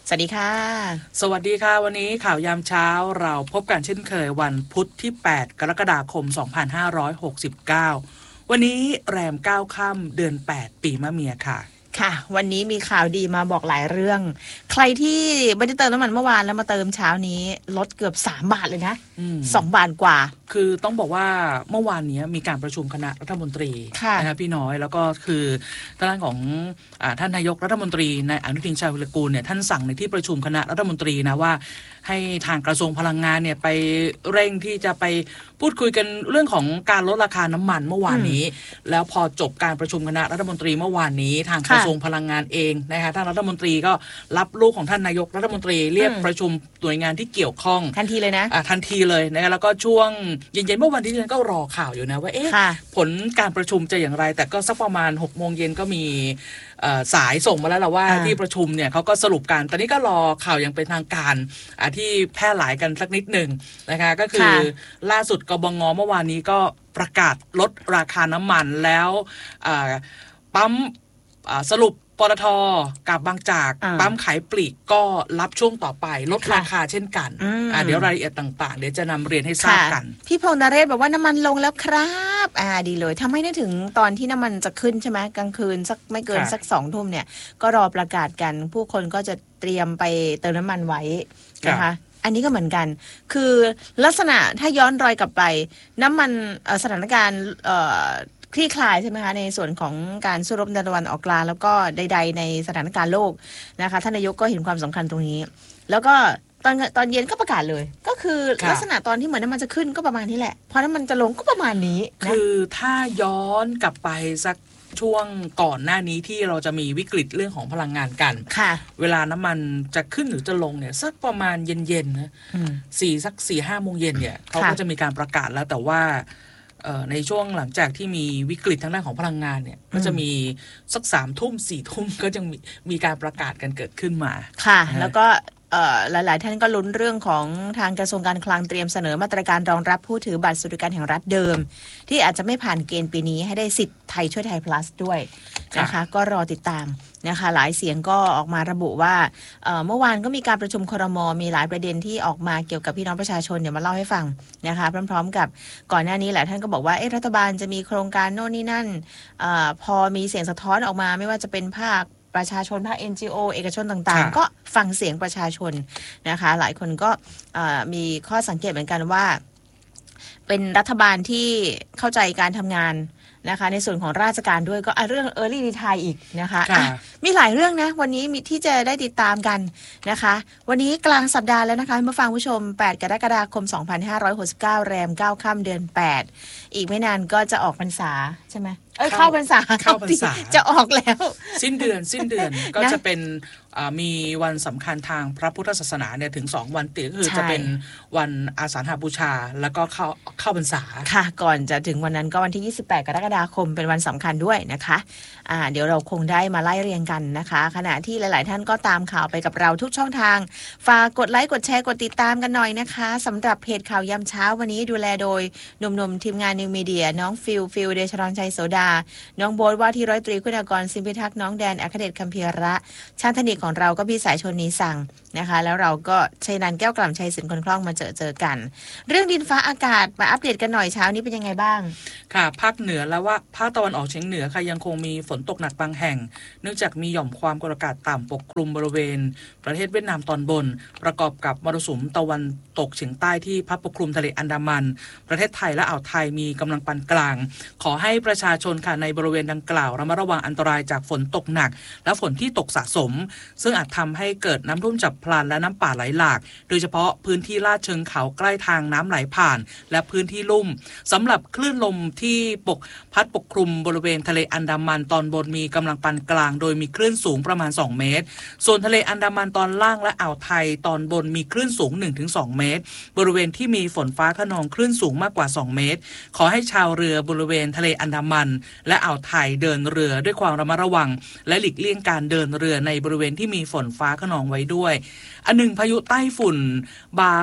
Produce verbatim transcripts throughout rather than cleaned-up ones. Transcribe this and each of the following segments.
สวัสดีค่ะสวัสดีค่ะวันนี้ข่าวยามเช้าเราพบกันเช่นเคยวันพุธที่แปดกรกฎาคมสองพันห้าร้อยหกสิบเก้าวันนี้แรมเก้าค่ำเดือนแปดปีมะเมียค่ะค่ะวันนี้มีข่าวดีมาบอกหลายเรื่องใครที่ไม่ได้เติมน้ำมันเมื่อวานแล้วมาเติมเช้านี้ลดเกือบสามบาทเลยนะสองบาทกว่าคือต้องบอกว่าเมื่อวานนี้มีการประชุมคณะรัฐมนตรีนะคะพี่น้อยแล้วก็คือทางด้านของอ่าท่านนายกรัฐมนตรีนายอนุทินชาญวิรกูลเนี่ยท่านสั่งในที่ประชุมคณะรัฐมนตรีนะว่าให้ทางกระทรวงพลังงานเนี่ยไปเร่งที่จะไปพูดคุยกันเรื่องของการลดราคาน้ำมันเมื่อวานนี้แล้วพอจบการประชุมคณะรัฐมนตรีเมื่อวานนี้ทางกระทรวงพลังงานเองนะคะท่านรัฐมนตรีก็รับลูกของท่านนายกรัฐมนตรีเรียกประชุมหน่วยงานที่เกี่ยวข้องทันทีเลยนะอ่ะทันทีเลยนะคะแล้วก็ช่วงเย็นๆเมื่อวันที่ฉันก็รอข่าวอยู่นะว่าเอ๊ะผลการประชุมจะอย่างไรแต่ก็สักประมาณหกโมงเย็นก็มีสายส่งมาแล้วแหละว่าที่ประชุมเนี่ยเขาก็สรุปกันตอนนี้ก็รอข่าวอย่างเป็นทางการที่แพร่หลายกันสักนิดหนึ่งนะคะก็คือล่าสุดกบงเมื่อวานนี้ก็ประกาศลดราคาน้ำมันแล้วปั๊มสรุปปตท.กับบางจากปั๊มขายปลีกก็รับช่วงต่อไปลดราคาเช่นกันเดี๋ยวรายละเอียดต่างๆเดี๋ยวจะนำเรียนให้ทราบกันพี่พงษ์นเรศบอกว่าน้ำมันลงแล้วครับอ่าดีเลยทำให้นึกถึงตอนที่น้ำมันจะขึ้นใช่ไหมกลางคืนสักไม่เกินสักสองทุ่มเนี่ยก็รอประกาศกันผู้คนก็จะเตรียมไปเติมน้ำมันไว้นะคะอันนี้ก็เหมือนกันคือลักษณะถ้าย้อนรอยกลับไปน้ำมันสถานการณ์คลี่คลายใช่ไหมคะในส่วนของการสู้รบในตะวันออกกลางแล้วก็ใดๆในสถานการณ์โลกนะคะท่านนายกก็เห็นความสำคัญตรงนี้แล้วก็ตอนตอนเย็นก็ประกาศเลยก็คือลักษณะตอนที่เหมือนน้ำมันจะขึ้นก็ประมาณนี้แหละพอน้ำมันจะลงก็ประมาณนี้นะคือถ้าย้อนกลับไปสักช่วงก่อนหน้านี้ที่เราจะมีวิกฤตเรื่องของพลังงานกันค่ะเวลาน้ำมันจะขึ้นหรือจะลงเนี่ยสักประมาณเย็นๆนะสี่สักสี่ห้าโมงเย็นเนี่ยเขาก็จะมีการประกาศแล้วแต่ว่าในช่วงหลังจากที่มีวิกฤตทางด้านของพลังงานเนี่ยก็จะมีสักสามทุ่มสี่ทุ่มก็จะมีมีการประกาศกันเกิดขึ้นมาค่ะแล้วก็หลายๆท่านก็ลุ้นเรื่องของทางกระทรวงการคลังเตรียมเสนอมาตรการรองรับผู้ถือบัตรสวัสดิการแห่งรัฐเดิมที่อาจจะไม่ผ่านเกณฑ์ปีนี้ให้ได้สิทธิ์ไทยช่วยไทย plus ด้วยนะคะก็รอติดตามนะคะหลายเสียงก็ออกมาระบุว่าเมื่อวานก็มีการประชุมครม.มีหลายประเด็นที่ออกมาเกี่ยวกับพี่น้องประชาชนเดี๋ยวมาเล่าให้ฟังนะคะพร้อมๆกับก่อนหน้านี้หลายท่านก็บอกว่าเอ๊ะรัฐบาลจะมีโครงการโน่นนี่นั่นอพอมีเสียงสะท้อนออกมาไม่ว่าจะเป็นภาคประชาชนภาค เอ็น จี โอ เอกชนต่างๆก็ฟังเสียงประชาชนนะคะหลายคนก็มีข้อสังเกตเหมือนกันว่าเป็นรัฐบาลที่เข้าใจการทำงานนะคะในส่วนของราชการด้วยก็เรื่อง Early Retire อีกนะคะมีหลายเรื่องนะวันนี้มีที่จะได้ติดตามกันนะคะวันนี้กลางสัปดาห์แล้วนะคะมาฟังผู้ชมแปดกรกฎาคมสองพันห้าร้อยหกสิบเก้าแรมเก้าค่ำเดือนแปดอีกไม่นานก็จะออกพรรษาใช่ไหมเอ้ยเข้าพรรษาเข้าพรรษาจะออกแล้วสิ้นเดือนสิ้นเดือนก็จะเป็นมีวันสำคัญทางพระพุทธศาสนาเนี่ยถึงสองวันติดก็คือจะเป็นวันอาสาฬหบูชาแล้วก็เข้าเข้าพรรษาค่ะก่อนจะถึงวันนั้นก็วันที่ยี่สิบแปดกรกฎาคมเป็นวันสำคัญด้วยนะคะอ่าเดี๋ยวเราคงได้มาไล่เรียงกันนะคะขณะที่หลายๆท่านก็ตามข่าวไปกับเราทุกช่องทางฝากกดไลค์กดแชร์กดติดตามกันหน่อยนะคะสำหรับเพจข่าวยามเช้าวันนี้ดูแลโดยหนุ่มๆทีมงานนิวมีเดียน้องฟิลฟิลเดชรอนชัยโสดาน้องโบ๊ทว่าที่ร้อยตรีคุณากรสิมพิทักษ์น้องแดนอัครเดชคัมภีระช่างเทคนิคของเราก็พี่สายชนนี้สั่งนะคะแล้วเราก็ชัยนันท์แก้วกล่ำชัยสินคนคล่องมาเจอเจอกันเรื่องดินฟ้าอากาศมาอัปเดตกันหน่อยเช้านี้เป็นยังไงบ้างค่ะภาคเหนือแล้วว่าภาคตะวันออกเฉียงเหนือค่ะยังคงมีฝนตกหนักบางแห่งเนื่องจากมีหย่อมความกดอากาศต่ำปกคลุมบริเวณประเทศเวียดนามตอนบนประกอบกับมรสุมตะวันตกเฉียงใต้ที่พัดปกคลุมทะเลอันดามันประเทศไทยและอ่าวไทยมีกำลังปานกลางขอให้ประชาชนค่ะในบริเวณดังกล่าวระมัดระวังอันตรายจากฝนตกหนักและฝนที่ตกสะสมซึ่งอาจทำให้เกิดน้ำท่วมฉับพลันและน้ำป่าไหลหลากโดยเฉพาะพื้นที่ลาดเชิงเขาใกล้ทางน้ำไหลผ่านและพื้นที่ลุ่มสำหรับคลื่นลมที่ปกพัดปกคลุมบริเวณทะเลอันดามันตอนบนมีกำลังปานกลางโดยมีคลื่นสูงประมาณสองเมตรส่วนทะเลอันดามันตอนล่างและอ่าวไทยตอนบนมีคลื่นสูง หนึ่งถึงสอง เมตรบริเวณที่มีฝนฟ้าคะนองคลื่นสูงมากกว่าสองเมตรขอให้ชาวเรือบริเวณทะเลอันดามันและอ่าวไทยเดินเรือด้วยความระมัดระวังและหลีกเลี่ยงการเดินเรือในบริเวณที่มีฝนฟ้าคะนองไว้ด้วยอันหนึ่งพายุใต้ฝุ่นบาว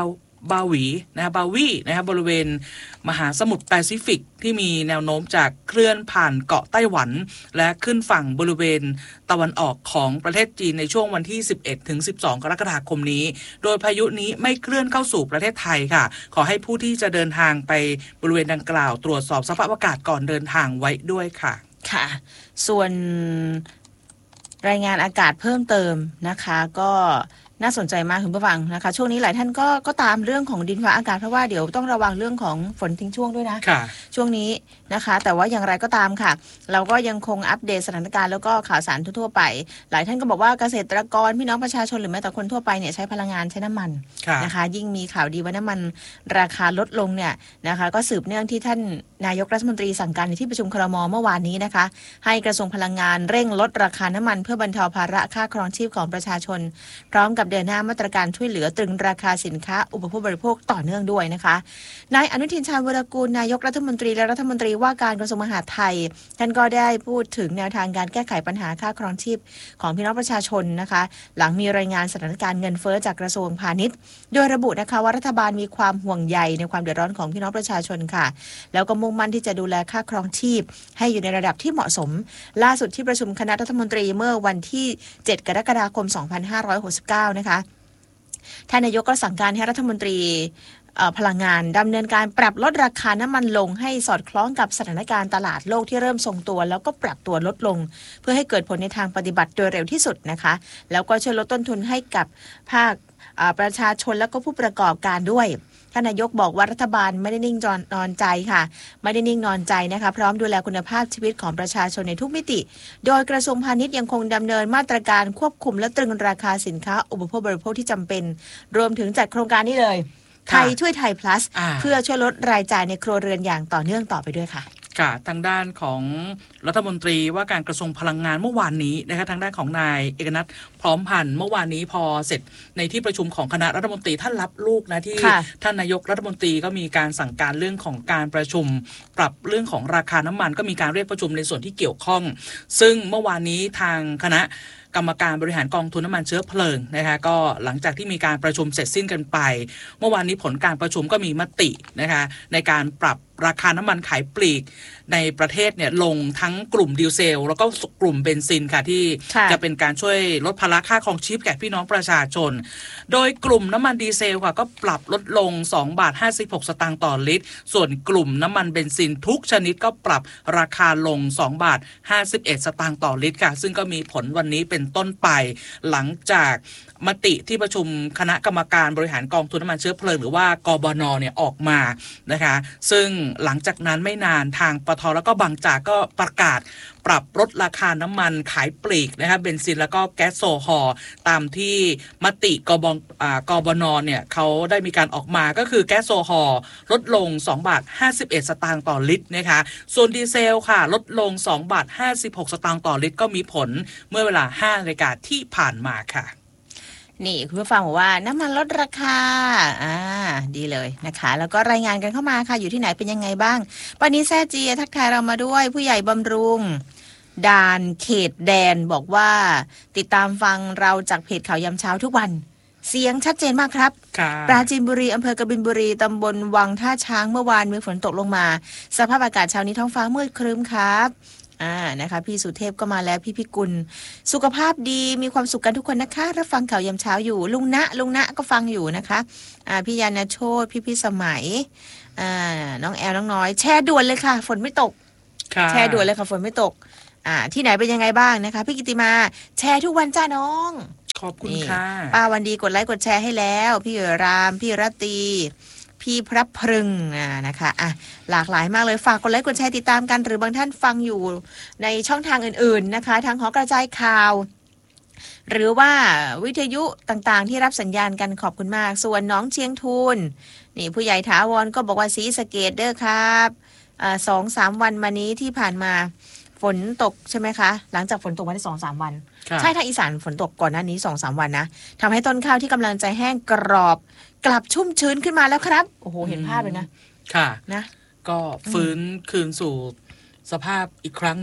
บาหวีนะฮะบาวีนะฮะบริเวณมหาสมุทรแปซิฟิกที่มีแนวโน้มจากเคลื่อนผ่านเกาะไต้หวันและขึ้นฝั่งบริเวณตะวันออกของประเทศจีนในช่วงวันที่สิบเอ็ดถึงสิบสองกรกฎาคมนี้โดยพายุนี้ไม่เคลื่อนเข้าสู่ประเทศไทยค่ะขอให้ผู้ที่จะเดินทางไปบริเวณดังกล่าวตรวจสอบสภาพอากาศก่อนเดินทางไว้ด้วยค่ะค่ะส่วนรายงานอากาศเพิ่มเติมนะคะก็น่าสนใจมากคุณผู้ฟังนะคะช่วงนี้หลายท่านก็ก็ตามเรื่องของดินฟ้าอากาศเพราะว่าเดี๋ยวต้องระวังเรื่องของฝนทิ้งช่วงด้วยนะช่วงนี้นะคะแต่ว่าอย่างไรก็ตามค่ะเราก็ยังคงอัปเดตสถานการณ์แล้วก็ข่าวสารทั่วไปหลายท่านก็บอกว่าเกษตรกรพี่น้องประชาชนหรือแม้แต่คนทั่วไปเนี่ยใช้พลังงานใช้น้ำมันนะคะยิ่งมีข่าวดีว่าน้ำมันราคาลดลงเนี่ยนะคะก็สืบเนื่องที่ท่านนายกรัฐมนตรีสั่งการในที่ประชุมครม.เมื่อวานนี้นะคะให้กระทรวงพลังงานเร่งลดราคาน้ำมันเพื่อบรรเทาภาระค่าครองชีพของประชาชนพร้อมกับเดินหน้ามาตรการช่วยเหลือตรึงราคาสินค้าอุปโภคบริโภคต่อเนื่องด้วยนะคะนายอนุทินชาญวีรกูลนายกรัฐมนตรีและรัฐมนตรีว่าการกระทรวงมหาดไทยท่านก็ได้พูดถึงแนวทางการแก้ไขปัญหาค่าครองชีพของพี่น้องประชาชนนะคะหลังมีรายงานสถานการณ์เงินเฟ้อจากกระทรวงพาณิชย์โดยระบุนะคะว่ารัฐบาลมีความห่วงใยในความเดือดร้อนของพี่น้องประชาชนค่ะแล้วก็มุ่งมั่นที่จะดูแลค่าครองชีพให้อยู่ในระดับที่เหมาะสมล่าสุดที่ประชุมคณะรัฐมนตรีเมื่อวันที่เจ็ดกรกฎาคมสองพันห้าร้อยหกสิบเก้านะคะท่านนายกก็สั่งการให้รัฐมนตรีพลังงานดำเนินการปรับลดราคาน้ำมันลงให้สอดคล้องกับสถานการณ์ตลาดโลกที่เริ่มทรงตัวแล้วก็ปรับตัวลดลงเพื่อให้เกิดผลในทางปฏิบัติโดยเร็วที่สุดนะคะแล้วก็ช่วยลดต้นทุนให้กับภาคประชาชนแล้วก็ผู้ประกอบการด้วยท่านนายกบอกว่ารัฐบาลไม่ได้นิ่งนอนใจค่ะไม่ได้นิ่งนอนใจนะคะพร้อมดูแลคุณภาพชีวิตของประชาชนในทุกมิติโดยกระทรวงพาณิชย์ยังคงดำเนินมาตรการควบคุมและตรึงราคาสินค้าอุปโภคบริโภคที่จำเป็นรวมถึงจัดโครงการนี้เลยไทยช่วยไทย plus เพื่อช่วยลดรายจ่ายในครัวเรือนอย่างต่อเนื่องต่อไปด้วยค่ะค่ะทางด้านของรัฐมนตรีว่าการกระทรวงพลังงานเมื่อวานนี้นะคะทางด้านของนายเอกนัทพร้อมพันธ์เมื่อวานนี้พอเสร็จในที่ประชุมของคณะรัฐมนตรีท่านรับลูกนะที่ท่านนายกรัฐมนตรีก็มีการสั่งการเรื่องของการประชุมปรับเรื่องของราคาน้ำมันก็มีการเรียกประชุมในส่วนที่เกี่ยวข้องซึ่งเมื่อวานนี้ทางคณะกรรมการบริหารกองทุนน้ำมันเชื้อเพลิงนะคะก็หลังจากที่มีการประชุมเสร็จสิ้นกันไปเมื่อวานนี้ผลการประชุมก็มีมตินะคะในการปรับราคาน้ำมันขายปลีกในประเทศเนี่ยลงทั้งกลุ่มดีเซลแล้วก็กลุ่มเบนซินค่ะที่จะเป็นการช่วยลดภาระค่าครองชีพแก่พี่น้องประชาชนโดยกลุ่มน้ำมันดีเซลค่ะก็ปรับลดลงสองบาทห้าสิบหกสตางค์ต่อลิตรส่วนกลุ่มน้ำมันเบนซินทุกชนิดก็ปรับราคาลงสองบาทห้าสิบเอ็ดสตางค์ต่อลิตรค่ะซึ่งก็มีผลวันนี้เป็นต้นไปหลังจากมติที่ประชุมคณะกรรมการบริหารกองทุนน้ำมันเชื้อเพลิงหรือว่ากบน.เนี่ยออกมานะคะซึ่งหลังจากนั้นไม่นานทางปตท.แล้วก็บางจากก็ประกาศปรับลดราคาน้ำมันขายปลีกนะคะเบนซินแล้วก็แก๊สโซฮอล์ตามที่มติกบอ่ากบน.เนี่ยเขาได้มีการออกมาก็คือแก๊สโซฮอล์ลดลงสองบาทห้าสิบเอ็ดสตางค์ต่อลิตรนะคะส่วนดีเซลค่ะลดลงสองบาทห้าสิบหกสตางค์ต่อลิตรก็มีผลเมื่อเวลา ห้านาฬิกาที่ผ่านมาค่ะนี่คุณผู้ฟังบอกว่าน้ำมันลดราคาอ่าดีเลยนะคะแล้วก็รายงานกันเข้ามาค่ะอยู่ที่ไหนเป็นยังไงบ้างปานิแซ่จีทักทายเรามาด้วยผู้ใหญ่บำรุงด่านเขตแดนบอกว่าติดตามฟังเราจากเพจข่าวยามเช้าทุกวันเสียงชัดเจนมากครับปราจีนบุรีอำเภอกบินบุรีตำบลวังท่าช้างเมื่อวานมีฝนตกลงมาสภาพอากาศเช้านี้ท้องฟ้ามืดครึ้มครับอ่านะคะพี่สุเทพก็มาแล้วพี่พิกุลสุขภาพดีมีความสุขกันทุกคนนะคะรับฟังข่าวยามเช้าอยู่ลุงณลุงณก็ฟังอยู่นะคะอ่าพี่ยานาโชติพี่พี่สมัยอ่าน้องแอลน้องน้อยแช่ด่วนเลยค่ะฝนไม่ตกแช่ด่วนเลยค่ะฝนไม่ตกอ่าที่ไหนเป็นยังไงบ้างนะคะพี่กิติมาแชร์ทุกวันจ้าน้องขอบคุณค่ะป้าวันดีกดไลค์กดแชร์ให้แล้วพี่รามพี่รัตตีพี่พระพรึงนะคะอ่ะหลากหลายมากเลยฝากกดไลค์กดแชร์ติดตามกันหรือบางท่านฟังอยู่ในช่องทางอื่นๆนะคะทางหอกระจายข่าวหรือว่าวิทยุต่างๆที่รับสัญญาณกันขอบคุณมากส่วนน้องเชียงทูนนี่ผู้ใหญ่ถาวรก็บอกว่าศรีสะเกษเด้อครับอ่าสองสามวันมานี้ที่ผ่านมาฝนตกใช่ไหมคะหลังจากฝนตกมาได้สองสามวันใช่ทางอีสานฝนตกก่อนหน้านี้สองสามวันนะทำให้ต้นข้าวที่กำลังจะแห้งกรอบกลับชุ่มชื้นขึ้นมาแล้วครับโอ้โหเห็นภาพเลยนะค่ะนะก็ฟื้นคืนสู่สภาพอีกครั้งหนึ่ง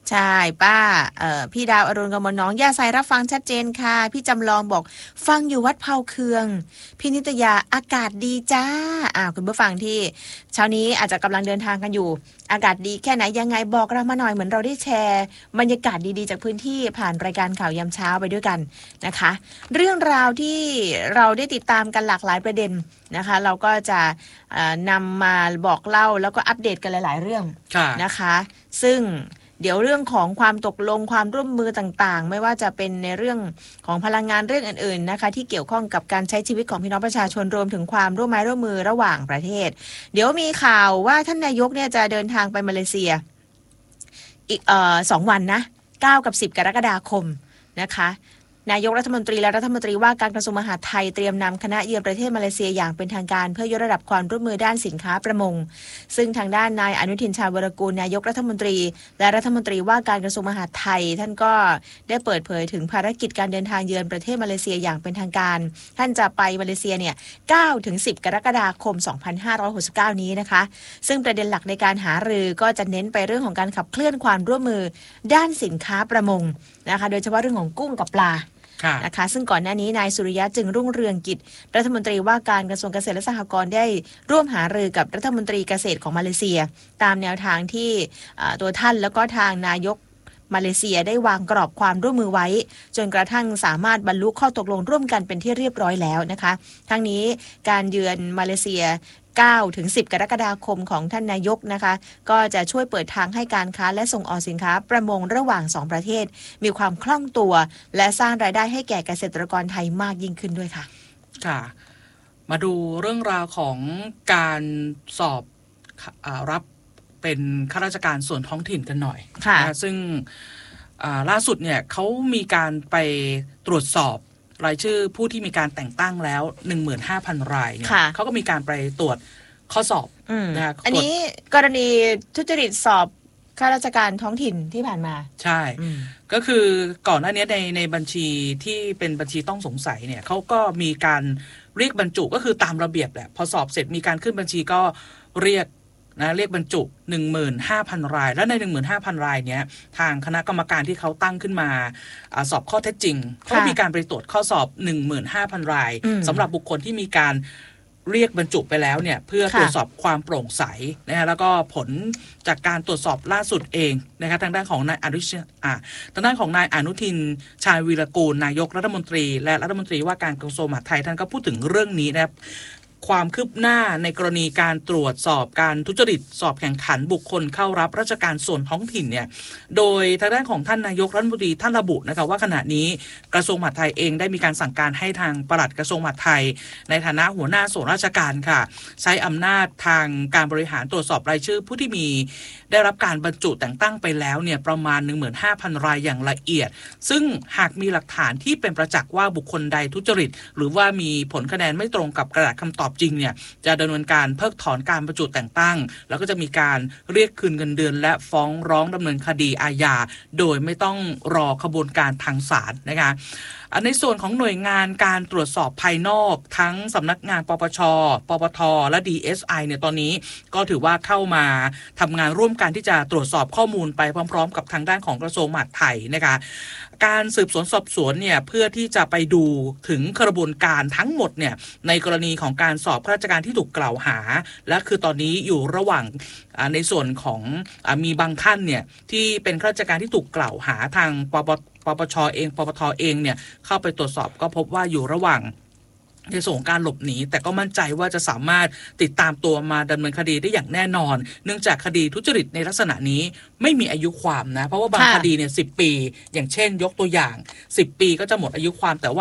ใช่ป้าเอ่อพี่ดาวอรุณกมลน้องย่าไซรับฟังชัดเจนค่ะพี่จำลองบอกฟังอยู่วัดเผาเคืองพี่นิตยาอากาศดีจ้าอ่าคุณผู้ฟังที่เช้านี้อาจจะกำลังเดินทางกันอยู่อากาศดีแค่ไหนยังไงบอกเรามาหน่อยเหมือนเราได้แชร์บรรยากาศดีๆจากพื้นที่ผ่านรายการข่าวยามเช้าไปด้วยกันนะคะเรื่องราวที่เราได้ติดตามกันหลากหลายประเด็นนะคะเราก็จะนำมาบอกเล่าแล้วก็อัปเดตกันหลายๆเรื่องนะคะซึ่งเดี๋ยวเรื่องของความตกลงความร่วมมือต่างๆไม่ว่าจะเป็นในเรื่องของพลังงานเรื่องอื่นๆนะคะที่เกี่ยวข้องกับการใช้ชีวิตของพี่น้องประชาชนรวมถึงความร่วมไม้ร่วมมือระหว่างประเทศเดี๋ยวมีข่าวว่าท่านนายกเนี่ยจะเดินทางไปมาเลเซียอีกเอ่อสองวันนะเก้ากับสิบกรกฎาคมนะคะนายกรัฐมนตรีและรัฐมนตรีว่าการกระทรวงมหาดไทยเตรียมนำคณะเยือนประเทศมาเลเซียอย่างเป็นทางการเพื่อยกระดับความร่วมมือด้านสินค้าประมงซึ่งทางด้านนายอนุทินชาญวรกูลนายกรัฐมนตรีและรัฐมนตรีว่าการกระทรวงมหาดไทยท่านก็ได้เปิดเผยถึงภารกิจการเดินทางเยือนประเทศมาเลเซียอย่างเป็นทางการท่านจะไปมาเลเซียเนี่ยเก้าถึงสิบกรกฎาคมสองพันห้าร้อยหกสิบเก้านี้นะคะซึ่งประเด็นหลักในการหารือก็จะเน้นไปเรื่องของการขับเคลื่อนความร่วมมือด้านสินค้าประมงนะคะโดยเฉพาะเรื่องของกุ้งกับปลานะคะซึ่งก่อนหน้านี้นายสุริยะจึงรุ่งเรืองกิจรัฐมนตรีว่าการกระทรวงเกษตรและสหกรณ์ได้ร่วมหารือกับรัฐมนตรีเกษตรของมาเลเซียตามแนวทางที่ตัวท่านแล้วก็ทางนายกมาเลเซียได้วางกรอบความร่วมมือไว้จนกระทั่งสามารถบรรลุข้อตกลงร่วมกันเป็นที่เรียบร้อยแล้วนะคะทั้งนี้การเยือนมาเลเซียเก้าถึงสิบกรกฎาคมของท่านนายกนะคะก็จะช่วยเปิดทางให้การค้าและส่งออกสินค้าประมงระหว่างสองประเทศมีความคล่องตัวและสร้างรายได้ให้แก่เกษตรกรไทยมากยิ่งขึ้นด้วยค่ะค่ะมาดูเรื่องราวของการสอบรับเป็นข้าราชการส่วนท้องถิ่นกันหน่อยนะซึ่งล่าสุดเนี่ยเขามีการไปตรวจสอบรายชื่อผู้ที่มีการแต่งตั้งแล้ว หนึ่งหมื่นห้าพัน รายเนี่ยเขาก็มีการไปตรวจข้อสอบนะอันนี้กรณีทุจริตสอบข้าราชการท้องถิ่นที่ผ่านมาใช่ก็คือก่อนหน้านี้ในในบัญชีที่เป็นบัญชีต้องสงสัยเนี่ยเขาก็มีการเรียกบรรจุก็คือตามระเบียบแหละพอสอบเสร็จมีการขึ้นบัญชีก็เรียกนะเรียกบรรจุ หนึ่งหมื่นห้าพัน รายและใน หนึ่งหมื่นห้าพัน รายเนี้ยทางคณะกรรมการที่เขาตั้งขึ้นมาสอบข้อเท็จจริงเขามีการไปตรวจข้อสอบ หนึ่งหมื่นห้าพัน รายสำหรับบุคคลที่มีการเรียกบรรจุไปแล้วเนี่ยเพื่อตรวจสอบความโปร่งใสนะฮะแล้วก็ผลจากการตรวจสอบล่าสุดเองนะครับทางด้านของนายอนุทินอ่าทางด้านของนายอนุทินชาญวีรกูลนายกรัฐมนตรีและรัฐมนตรีว่าการกระทรวงมหาดไทยท่านก็พูดถึงเรื่องนี้นะครับความคืบหน้าในกรณีการตรวจสอบการทุจริตสอบแข่งขันบุคคลเข้ารับราชการส่วนท้องถิ่นเนี่ยโดยทางด้านของท่านนายกรัฐมนตรีท่านระบุนะคะว่าขณะนี้กระทรวงมหาดไทยเองได้มีการสั่งการให้ทางปลัดกระทรวงมหาดไทยในฐานะหัวหน้าส่วนราชการค่ะใช้อำนาจทางการบริหารตรวจสอบรายชื่อผู้ที่มีได้รับการบรรจุแต่งตั้งไปแล้วเนี่ยประมาณ หนึ่งหมื่นห้าพัน รายอย่างละเอียดซึ่งหากมีหลักฐานที่เป็นประจักษ์ว่าบุคคลใดทุจริตหรือว่ามีผลคะแนนไม่ตรงกับกระดาษคำตอบจริงเนี่ยจะดำเนินการเพิกถอนการบรรจุแต่งตั้งแล้วก็จะมีการเรียกคืนเงินเดือนและฟ้องร้องดำเนินคดีอาญาโดยไม่ต้องรอขบวนการทางศาลนะคะในส่วนของหน่วยงานการตรวจสอบภายนอกทั้งสำนักงานปปช.ปปท.และ ดี เอส ไอ เนี่ยตอนนี้ก็ถือว่าเข้ามาทำงานร่วมกันที่จะตรวจสอบข้อมูลไปพร้อมๆกับทางด้านของกระทรวงมหาดไทยนะคะการสืบสวนสอบสวนเนี่ยเพื่อที่จะไปดูถึงกระบวนการทั้งหมดเนี่ยในกรณีของการสอบข้าราชการที่ถูกกล่าวหาและคือตอนนี้อยู่ระหว่างในส่วนของมีบางท่านเนี่ยที่เป็นข้าราชการที่ถูกกล่าวหาทางปปปปชเองปปทเองเนี่ยเข้าไปตรวจสอบก็พบว่าอยู่ระหว่างในส่วนของการหลบหนีแต่ก็มั่นใจว่าจะสามารถติดตามตัวมาดำเนินคดีได้อย่างแน่นอนเนื่องจากคดีทุจริตในลักษณะนี้ไม่มีอายุความนะเพราะว่าบางคดีเนี่ยสิบปีอย่างเช่นยกตัวอย่างสิบปีก็จะหมดอายุความแต่ว่า